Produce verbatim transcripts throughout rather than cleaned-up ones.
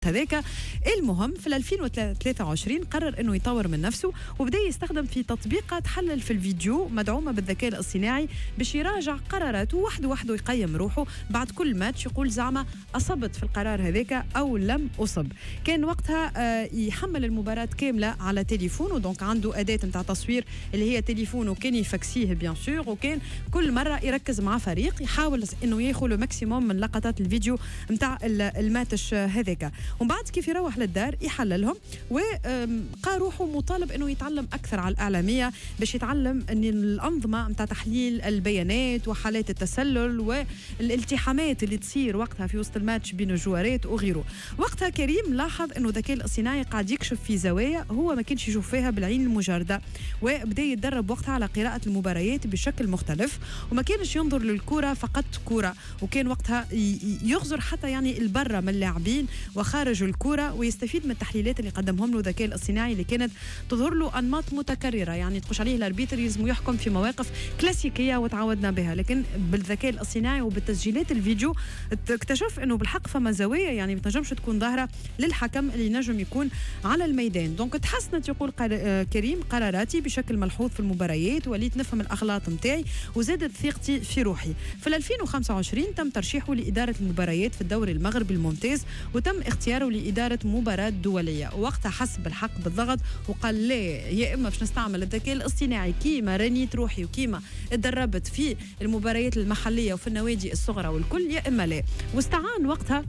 هذاك. المهم في ألفين وثلاثة وعشرين قرر انه يطور من نفسه وبدا يستخدم في تطبيقه تحلل في الفيديو مدعومه بالذكاء الاصطناعي باش يراجع قراراته وحده وحده يقيم روحه بعد كل ماتش يقول زعما اصبت في القرار هذاك او لم اصب. كان وقتها آه يحمل المباراه كامله على تليفونه، دونك عنده اداه نتاع تصوير اللي هي تليفونه كان يفكسيه بيان سور، وكان كل مره يركز مع فريق يحاول انه ياخذ له ماكسيموم من لقطات الفيديو نتاع الماتش هذاك. ومن بعد كيف يروح للدار يحللهم وقا روحه مطالب انه يتعلم اكثر على الاعلاميه باش يتعلم ان الانظمه نتاع تحليل البيانات وحالات التسلل والالتحامات اللي تصير وقتها في وسط الماتش بين الجوارات وغيره. وقتها كريم لاحظ انه الذكاء الاصطناعي قاعد يكشف في زوايا هو ما كانش يشوف فيها بالعين المجرده، وبدا يتدرب وقتها على قراءه المباريات بشكل مختلف، وما كانش ينظر للكره فقط كره، وكان وقتها يغزر حتى يعني البرة من اللاعبين وخارج الكرة ويستفيد من التحليلات اللي قدمهم له الذكاء الاصطناعي اللي كانت تظهر له انماط متكرره، يعني تخش عليه الاربيتر يلزم يحكم في مواقف كلاسيكيه وتعودنا بها، لكن بالذكاء الاصطناعي وبالتسجيلات الفيديو اكتشف انه بالحق فما زوايا يعني ما تنجمش تكون ظاهره للحكم اللي نجم يكون على الميدان. دونك تحسنت يقول كريم قراراتي بشكل ملحوظ في المباريات، وليت نفهم الاغلاط نتاعي وزادت ثقتي في روحي. في ألفين وخمسة وعشرين تم ترشيحه لاداره المباريات في الدوري المغربي الممتاز، وتم اختياره لإدارة مباراة دولية. وقتها حس بالحق بالضغط وقال لا، يا إما باش نستعمل الذكاء الاصطناعي كيما رنيت روحي وكيما اتدربت في المباريات المحلية وفي النوادي الصغرى والكل، يا إما لا. واستعان وقتها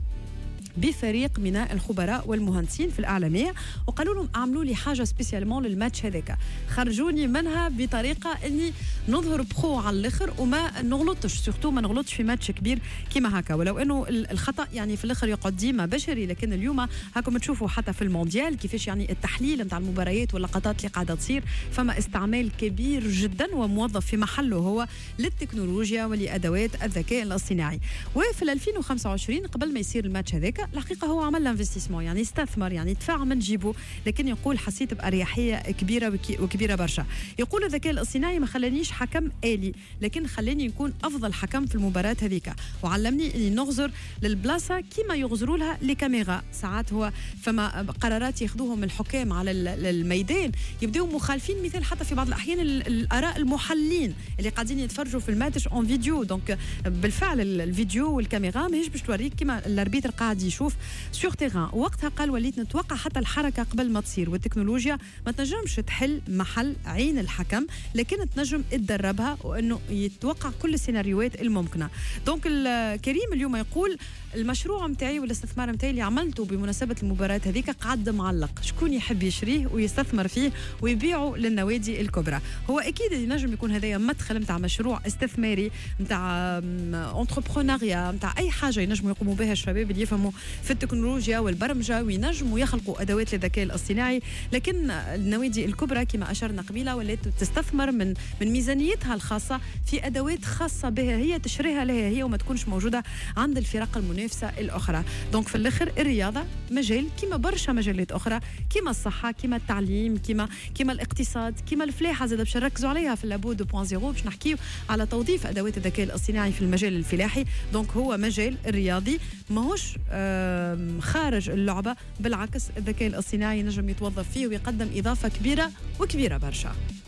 بفريق من الخبراء والمهندسين في الإعلامية وقالوا لهم اعملوا لي حاجة سبيسيالمون للماتش هذاك، خرجوني منها بطريقة اني نظهر بخو على الاخر وما نغلطش، سورتو ما نغلطش في ماتش كبير كيما هكا، ولو انه الخطأ يعني في الاخر يقعد ديما بشري، لكن اليوم هاكم تشوفوا حتى في المونديال كيفاش يعني التحليل نتاع المباريات واللقطات اللي قاعدة تصير فما استعمال كبير جدا وموظف في محله هو للتكنولوجيا ولأدوات الذكاء الاصطناعي. وفي ألفين وخمسة وعشرين قبل ما يصير الماتش هذاك الحقيقة هو عمل انفستيسمون، يعني استثمر، يعني دفع من جيبه، لكن يقول حسيت بأريحية كبيرة وكبيرة برشا. يقول الذكاء الاصطناعي ما خلانيش حكم آلي، لكن خلاني يكون أفضل حكم في المباراة هذيك، وعلمني أني نغزر للبلاصة كيما يغزروا لها لكاميرا. ساعات هو فما قرارات ياخذوهم الحكام على الميدان يبدأوا مخالفين، مثال حتى في بعض الأحيان الآراء المحللين اللي قاعدين يتفرجوا في الماتش اون فيديو، دونك بالفعل الفيديو والكاميرا ماهيش باش توريك كيما الاربيتر قاعد يشوف سور تيران. وقتها قال وليت نتوقع حتى الحركه قبل ما تصير، والتكنولوجيا ما تنجمش تحل محل عين الحكم، لكن تنجم تدربها وانه يتوقع كل السيناريوهات الممكنه. دونك كريم اليوم يقول المشروع نتاعي والاستثمار نتاعي اللي عملته بمناسبه المباراه هذيك قعد معلق، شكون يحب يشريه ويستثمر فيه ويبيعه للنوادي الكبرى. هو اكيد ينجم يكون هذايا مدخل نتاع مشروع استثماري نتاع انتربرونيا نتاع اي حاجه ينجموا يقوموا بها الشباب اللي يفهموا في التكنولوجيا والبرمجه وينجموا يخلقوا ادوات للذكاء الاصطناعي. لكن النوادي الكبرى كما اشرنا قبيله ولات تستثمر من من ميزانيتها الخاصه في ادوات خاصه بها هي تشريها لها هي وما تكونش موجوده عند الفرق المنافسه الاخرى. دونك في الاخر الرياضه مجال كما برشا مجالات اخرى، كما الصحه، كما التعليم، كما كما الاقتصاد، كما الفلاحه زاد باش نركزوا عليها في لابو اثنين فاصلة صفر باش نحكيو على توظيف ادوات الذكاء الاصطناعي في المجال الفلاحي. دونك هو مجال الرياضي ماهوش خارج اللعبه، بالعكس الذكاء الاصطناعي نجم يتوظف فيه ويقدم اضافه كبيره وكبيره برشا.